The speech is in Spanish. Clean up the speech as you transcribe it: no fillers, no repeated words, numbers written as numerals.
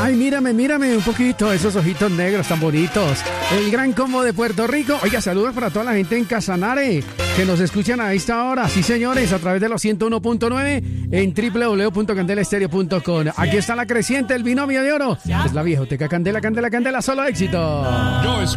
Ay, mírame un poquito, esos ojitos negros tan bonitos. El Gran Combo de Puerto Rico. Oiga, saludos para toda la gente en Casanare que nos escuchan a esta hora. Sí, señores, a través de los 101.9 en www.candelaestereo.com. Aquí está la creciente, el binomio de oro. Es la viejoteca Candela, Candela, Candela, solo éxito.